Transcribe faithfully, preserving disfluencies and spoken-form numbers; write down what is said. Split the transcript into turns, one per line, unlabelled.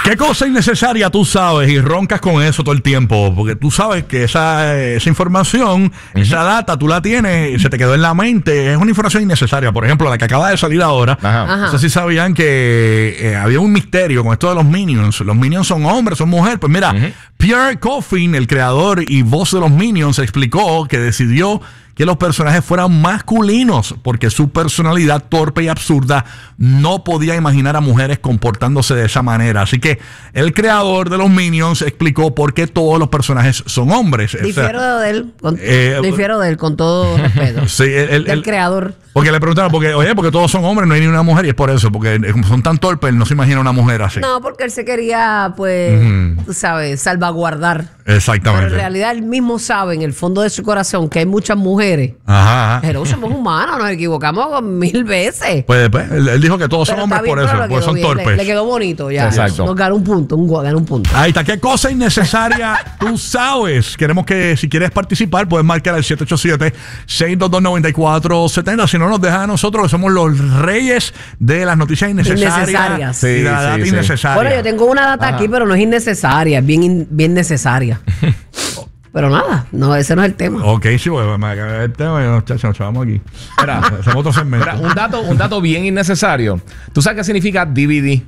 ¿Qué cosa innecesaria tú sabes y roncas con eso todo el tiempo? Porque tú sabes que esa, esa información, uh-huh. esa data, tú la tienes y se te quedó en la mente. Es una información innecesaria. Por ejemplo, la que acaba de salir ahora. Ajá. No sé si sabían que eh, había un misterio con esto de los Minions. Los Minions son hombres, son mujeres. Pues mira, uh-huh. Pierre Coffin, el creador y voz de los Minions, explicó que decidió que los personajes fueran masculinos porque su personalidad torpe y absurda no podía imaginar a mujeres comportándose de esa manera. Así que el creador de los Minions explicó por qué todos los personajes son hombres.
Difiero
o sea,
de él, con, eh, difiero de él con todo respeto.
Sí, el, el,
del creador.
Porque le preguntaron, porque, oye, porque todos son hombres, no hay ni una mujer, y es por eso, porque son tan torpes, no se imagina una mujer así.
No, porque él se quería, pues, uh-huh. tú sabes, salvaguardar.
Exactamente.
Pero en realidad él mismo sabe en el fondo de su corazón que hay muchas mujeres.
Ajá.
Pero somos humanos, nos equivocamos mil veces.
Pues, pues él, él dijo que todos pero son hombres bien, por eso, porque son
bien.
torpes.
Le, le quedó bonito ya.
Exacto.
Nos ganó un punto, un, ganó un punto.
Ahí está. ¿Qué cosa innecesaria tú sabes? Queremos que si quieres participar, puedes marcar al siete ocho siete, seis dos dos, nueve cuatro siete cero. Si no nos deja a nosotros, que somos los reyes de las noticias innecesarias.
Innecesarias.
Sí, y la data sí, innecesaria.
Bueno, yo tengo una data Ajá. aquí, pero no es innecesaria, es bien, bien necesaria. Pero nada, no, ese no es el tema.
Ok, sí, pues me acabé el tema y nos, nos chavamos aquí.
Mira, hacemos otro segmento. Mira, un dato, un dato bien innecesario. ¿Tú sabes qué significa D V D?